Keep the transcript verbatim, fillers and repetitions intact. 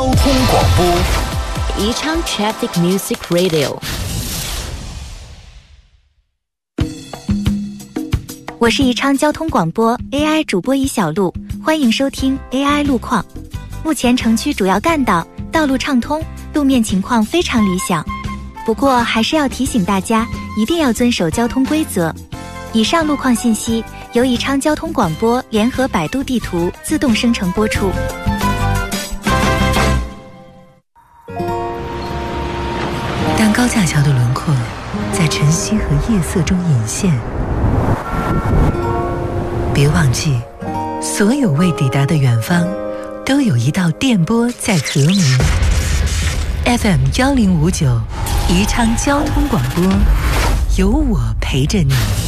通广播， 宜昌 Traffic Music Radio。 我是宜昌交通广播 A I 主播宜小璐，欢迎收听 A I 路况。目前城区主要干道道路畅通，路面情况非常理想。不过还是要提醒大家，一定要遵守交通规则。以上路况信息由宜昌交通广播联合百度地图自动生成播出。 当高架桥的轮廓在晨曦和夜色中隐现，别忘记，所有未抵达的远方，都有一道电波在和鸣。F M 幺零五九，宜昌交通广播，有我陪着你。